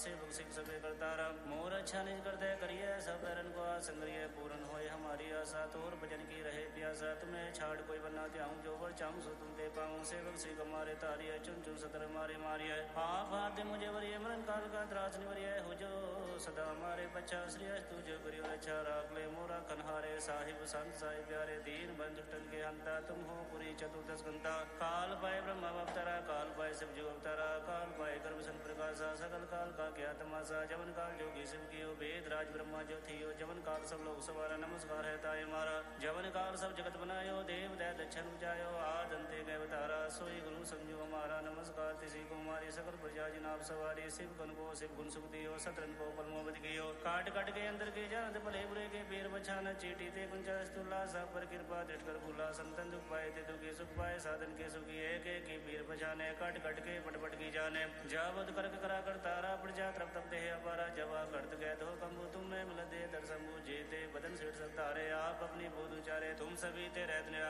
से सिख सबे करतारा मोर अच्छा निज करते करिए सब पैरन को संग्रिय पूर्ण होए हमारी आशा तोर भजन की रहे प्यासा तुम्हें छाड़ कोई बना त्याऊं जो वर चाहूं सो तुम दे पाऊं सेवक से कमारे तारिय चुन चुन सतर मारे मारिय आप हाथ मुझे वरिय मरण काल का त्रास निवरिय हो जो सदा हमारे बच्चा श्री तू जो करियो अच्छा राख ले मोरा कन्हारे साहिब संत साहिब प्यारे दीन बंधु टन के हंता तुम हो पुरी चतुर्दश घंटा काल पाए ब्रह्म अवतारा काल पाए शिव जो अवतारा काल पाए कर्म सन प्रकाशा सकल काल का क्या तमाशा जवन काल जोगी शिव की हो भेद राज ब्रह्मा जो थी हो जवन काल सब लोग सवारा नमस्कार है ताय मारा जवन काल सब जगत बनायो देव दया दक्षिण जायो आद अंते गए अवतारा सोई गुरु समझो हमारा नमस्कार तिसी को हमारी सकल प्रजा जिनाब सवारी शिव गण को शिव गुण सुख दियो सतरन को पलमोबद कियो काट काट के अंदर के जानत भले बुरे के पीर बछान चीटी ते कुंचास तुल्ला सब पर कृपा दृढ़ कर भूला संतन दुख पाए ते दुखी सुख पाए साधन के सुखी एक की पीर बछाने काट काट के पटपट की जाने जावद करक करा कर तारा प्रजा तब तब देह अपारा जवा करत गए तो कम्बु तुम में मिल दे दर्शंबु जेते बदन सेठ सकतारे आप अपनी बोध उचारे तुम सभी ते रहत